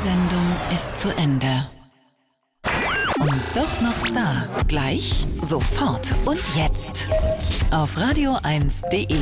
Sendung ist zu Ende. Und doch noch da. Gleich, sofort und jetzt. Auf radio1.de.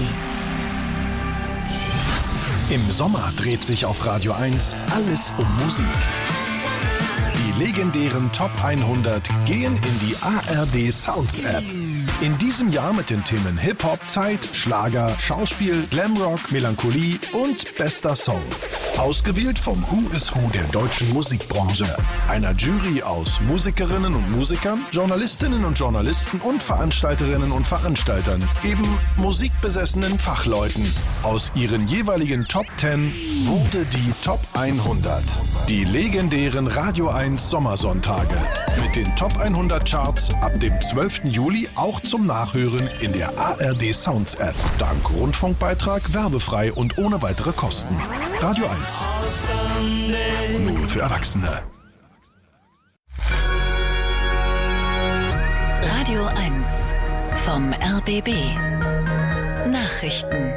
Im Sommer dreht sich auf Radio 1 alles um Musik. Die legendären Top 100 gehen in die ARD Sounds App. In diesem Jahr mit den Themen Hip-Hop, Zeit, Schlager, Schauspiel, Glamrock, Melancholie und bester Song. Ausgewählt vom Who is Who der deutschen Musikbranche. Einer Jury aus Musikerinnen und Musikern, Journalistinnen und Journalisten und Veranstalterinnen und Veranstaltern. Eben musikbesessenen Fachleuten. Aus ihren jeweiligen Top 10 wurde die Top 100. Die legendären Radio 1 Sommersonntage. Mit den Top 100 Charts ab dem 12. Juli auch zum Nachhören in der ARD Sounds App. Dank Rundfunkbeitrag, werbefrei und ohne weitere Kosten. Radio 1. Nur für Erwachsene. Radio 1 vom RBB. Nachrichten.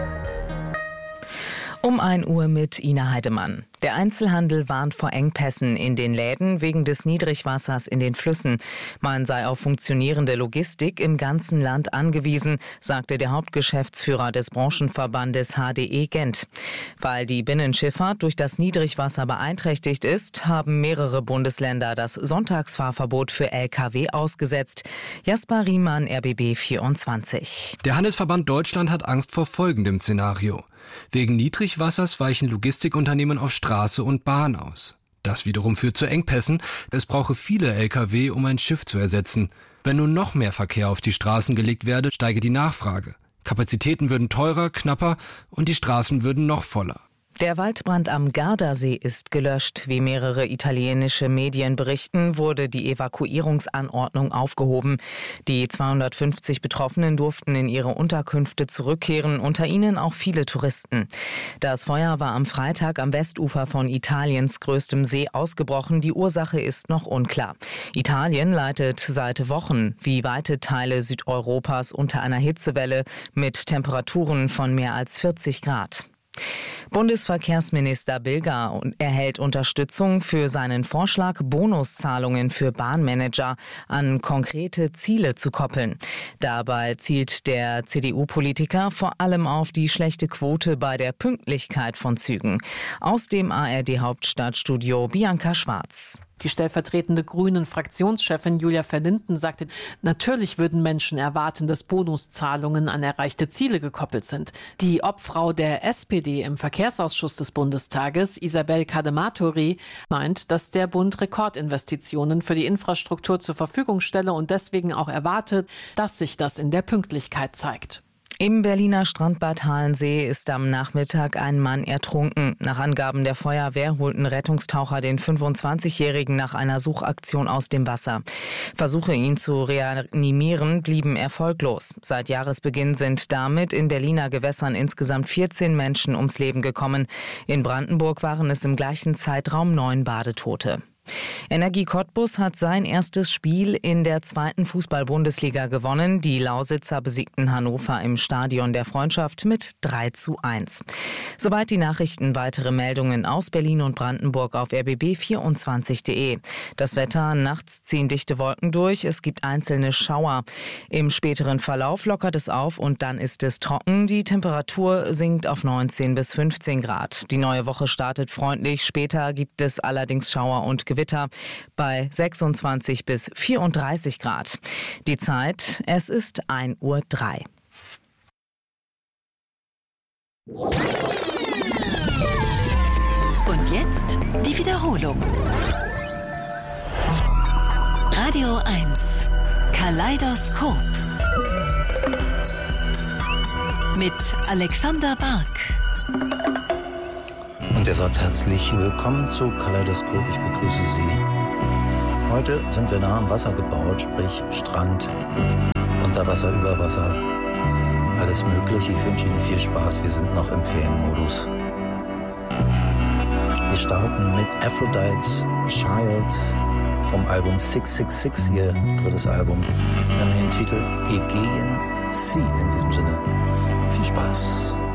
Um 1 Uhr mit Ina Heidemann. Der Einzelhandel warnt vor Engpässen in den Läden wegen des Niedrigwassers in den Flüssen. Man sei auf funktionierende Logistik im ganzen Land angewiesen, sagte der Hauptgeschäftsführer des Branchenverbandes HDE Gent. Weil die Binnenschifffahrt durch das Niedrigwasser beeinträchtigt ist, haben mehrere Bundesländer das Sonntagsfahrverbot für Lkw ausgesetzt. Jasper Riemann, RBB 24. Der Handelsverband Deutschland hat Angst vor folgendem Szenario. Wegen Niedrigwassers weichen Logistikunternehmen auf Straße und Bahn aus. Das wiederum führt zu Engpässen. Es brauche viele Lkw, um ein Schiff zu ersetzen. Wenn nun noch mehr Verkehr auf die Straßen gelegt werde, steige die Nachfrage. Kapazitäten würden teurer, knapper und die Straßen würden noch voller. Der Waldbrand am Gardasee ist gelöscht. Wie mehrere italienische Medien berichten, wurde die Evakuierungsanordnung aufgehoben. Die 250 Betroffenen durften in ihre Unterkünfte zurückkehren, unter ihnen auch viele Touristen. Das Feuer war am Freitag am Westufer von Italiens größtem See ausgebrochen. Die Ursache ist noch unklar. Italien leidet seit Wochen wie weite Teile Südeuropas unter einer Hitzewelle mit Temperaturen von mehr als 40 Grad. Bundesverkehrsminister Bilger erhält Unterstützung für seinen Vorschlag, Bonuszahlungen für Bahnmanager an konkrete Ziele zu koppeln. Dabei zielt der CDU-Politiker vor allem auf die schlechte Quote bei der Pünktlichkeit von Zügen. Aus dem ARD-Hauptstadtstudio Bianca Schwarz. Die stellvertretende Grünen-Fraktionschefin Julia Verlinden sagte, natürlich würden Menschen erwarten, dass Bonuszahlungen an erreichte Ziele gekoppelt sind. Die Obfrau der SPD im Verkehrsausschuss des Bundestages, Isabel Cadematori, meint, dass der Bund Rekordinvestitionen für die Infrastruktur zur Verfügung stelle und deswegen auch erwartet, dass sich das in der Pünktlichkeit zeigt. Im Berliner Strandbad Halensee ist am Nachmittag ein Mann ertrunken. Nach Angaben der Feuerwehr holten Rettungstaucher den 25-Jährigen nach einer Suchaktion aus dem Wasser. Versuche, ihn zu reanimieren, blieben erfolglos. Seit Jahresbeginn sind damit in Berliner Gewässern insgesamt 14 Menschen ums Leben gekommen. In Brandenburg waren es im gleichen Zeitraum 9 Badetote. Energie Cottbus hat sein erstes Spiel in der 2. Fußball-Bundesliga gewonnen. Die Lausitzer besiegten Hannover im Stadion der Freundschaft mit 3:1. Soweit die Nachrichten. Weitere Meldungen aus Berlin und Brandenburg auf rbb24.de. Das Wetter: nachts ziehen dichte Wolken durch. Es gibt einzelne Schauer. Im späteren Verlauf lockert es auf und dann ist es trocken. Die Temperatur sinkt auf 19 bis 15 Grad. Die neue Woche startet freundlich. Später gibt es allerdings Schauer und Gewitter bei 26 bis 34 Grad. Die Zeit, es ist 1:03 Uhr. Und jetzt die Wiederholung. Radio 1 Kaleidoskop mit Alexander Bark. Und ihr seid herzlich willkommen zu Kaleidoskop. Ich begrüße Sie. Heute sind wir nah am Wasser gebaut, sprich Strand, unter Wasser, über Wasser. Alles möglich. Ich wünsche Ihnen viel Spaß. Wir sind noch im Ferienmodus. Wir starten mit Aphrodite's Child vom Album 666, ihr drittes Album. Wir haben hier den Titel Aegean Sea. In diesem Sinne, viel Spaß.